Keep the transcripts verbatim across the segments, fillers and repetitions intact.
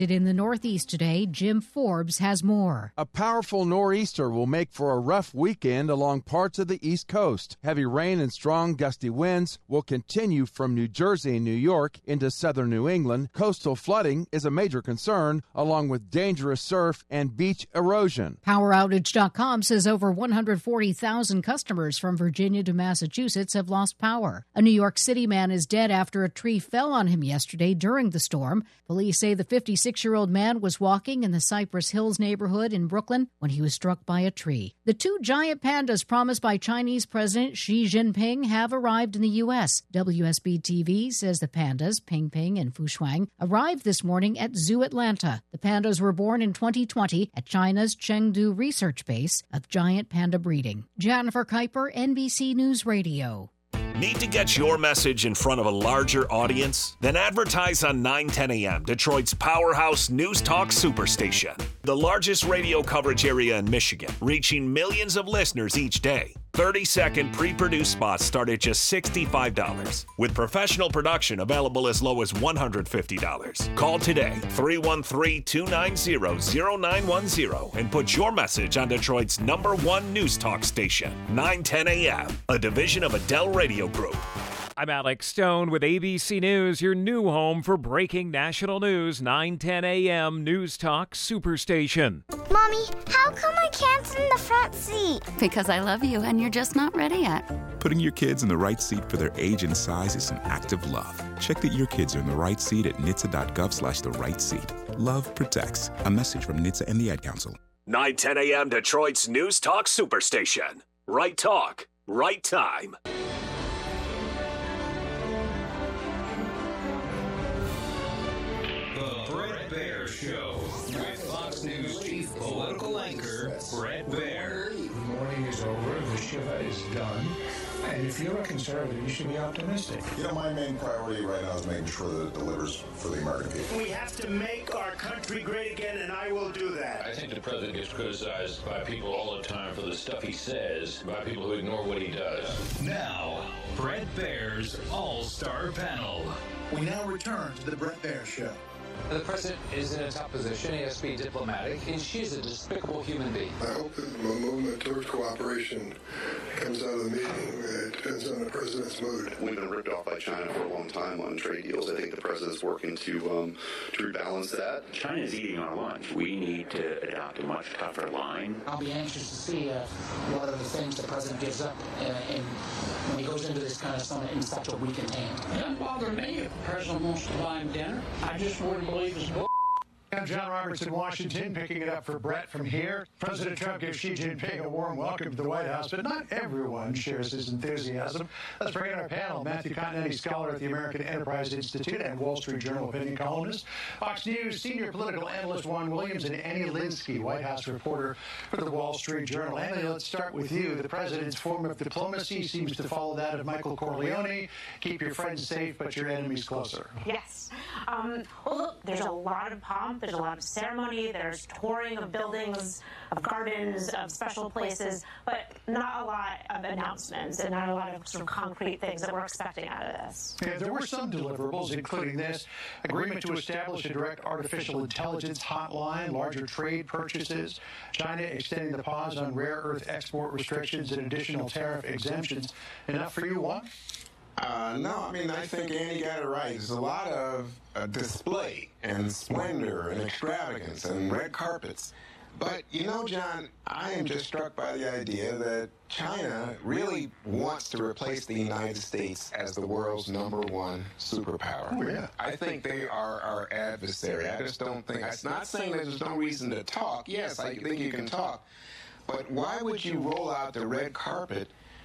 In the Northeast today, Jim Forbes has more. A powerful nor'easter will make for a rough weekend along parts of the East Coast. Heavy rain and strong gusty winds will continue from New Jersey and New York into southern New England. Coastal flooding is a major concern, along with dangerous surf and beach erosion. Power Outage dot com says over one hundred forty thousand customers from Virginia to Massachusetts have lost power. A New York City man is dead after a tree fell on him yesterday during the storm. Police say the fifty-six-year-old man was walking in the Cypress Hills neighborhood in Brooklyn when he was struck by a tree. The two giant pandas promised by Chinese President Xi Jinping have arrived in the U S. W S B T V says the pandas, Ping Ping and Fushuang, arrived this morning at Zoo Atlanta. The pandas were born in twenty twenty at China's Chengdu Research Base of giant panda breeding. Jennifer Kuiper, N B C News Radio. Need to get your message in front of a larger audience? Then advertise on nine ten A M, Detroit's powerhouse news talk superstation. The largest radio coverage area in Michigan, reaching millions of listeners each day. thirty-second pre-produced spots start at just sixty-five dollars, with professional production available as low as one hundred fifty dollars. Call today, three one three, two nine zero, zero nine one zero, and put your message on Detroit's number one news talk station, nine ten A M, a division of Adele Radio Group. I'm Alex Stone with A B C News, your new home for breaking national news, nine ten A M News Talk Superstation. Mommy, how come I can't sit in the front seat? Because I love you and you're just not ready yet. Putting your kids in the right seat for their age and size is an act of love. Check that your kids are in the right seat at N H T S A dot gov slash the right seat. Love protects. A message from N H T S A and the Ad Council. nine ten A M Detroit's News Talk Superstation. Right talk, right time. Show with Fox News chief political anchor Bret Baier. The morning is over. The shiva is done. And if you're a conservative, you should be optimistic. You know, my main priority right now is making sure that it delivers for the American people. We have to make our country great again, and I will do that. I think the president gets criticized by people all the time for the stuff he says, by people who ignore what he does. Now, Bret Baier's All-Star Panel. We now return to the Bret Baier Show. The president is in a tough position. He has to be diplomatic, and she's a despicable human being. I hope that the movement towards cooperation comes out of the meeting. It depends on the president's mood. We've been ripped off by China for a long time on trade deals. I think the president's working to um, to rebalance that. China's eating our lunch. We need to adopt a much tougher line. I'll be anxious to see uh, what are the things the president gives up uh, in, when he goes into this kind of summit in such a weakened hand. It doesn't bother me if the president wants to buy him dinner. I just wouldn't believe his bull. I'm John Roberts in Washington, picking it up for Bret from here. President Trump gives Xi Jinping a warm welcome to the White House, but not everyone shares his enthusiasm. Let's bring in our panel. Matthew Continetti, scholar at the American Enterprise Institute and Wall Street Journal opinion columnist. Fox News senior political analyst Juan Williams, and Annie Linsky, White House reporter for the Wall Street Journal. Annie, let's start with you. The president's form of diplomacy seems to follow that of Michael Corleone. Keep your friends safe, but your enemies closer. Yes. Um, well, look, there's a lot of pomp. There's a lot of ceremony. There's touring of buildings, of gardens, of special places, but not a lot of announcements and not a lot of sort of concrete things that we're expecting out of this. Yeah, there were some deliverables, including this agreement to establish a direct artificial intelligence hotline, larger trade purchases, China extending the pause on rare earth export restrictions and additional tariff exemptions. Enough for you, Juan? Uh, no, I mean, I think Annie got it right. There's a lot of uh, display and splendor and extravagance and red carpets. But, you know, John, I am just struck by the idea that China really wants to replace the United States as the world's number one superpower. Oh, yeah. I think they are our adversary. I just don't think, I'm not saying that there's no reason to talk. Yes, I think you can talk. But why would you roll out the red carpet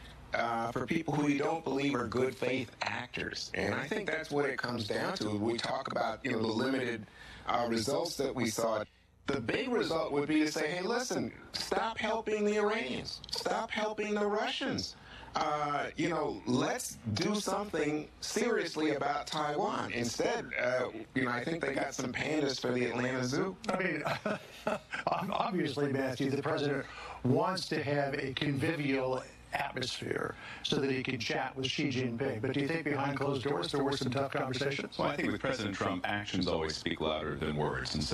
Uh, for people who you don't believe are good faith actors? And I think that's what it comes down to. We talk about, you know, the limited uh, results that we saw. The big result would be to say, hey, listen, stop helping the Iranians. Stop helping the Russians. Uh, you know, let's do something seriously about Taiwan. Instead, uh, you know, I think they got some pandas for the Atlanta Zoo. I mean, obviously, Matthew, the president wants to have a convivial atmosphere so that he can chat with Xi Jinping. But do you think behind closed doors there were some tough conversations? Well, I think with President Trump, actions always speak louder than words. And so